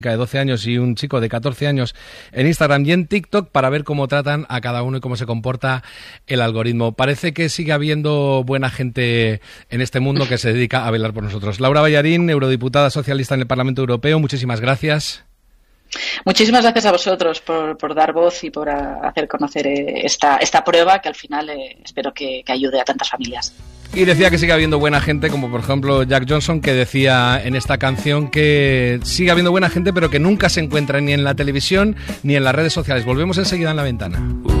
de 12 años y un chico de 14 años en Instagram y en TikTok para ver cómo tratan a cada uno y cómo se comporta el algoritmo. Parece que sigue habiendo buena gente en este mundo que se dedica a velar por nosotros. Laura Ballarín, eurodiputada socialista en el Parlamento Europeo, muchísimas gracias. Muchísimas gracias a vosotros por dar voz y por hacer conocer esta prueba que al final espero que ayude a tantas familias. Y decía que sigue habiendo buena gente, como por ejemplo Jack Johnson, que decía en esta canción que sigue habiendo buena gente, pero que nunca se encuentra ni en la televisión ni en las redes sociales. Volvemos enseguida en La Ventana.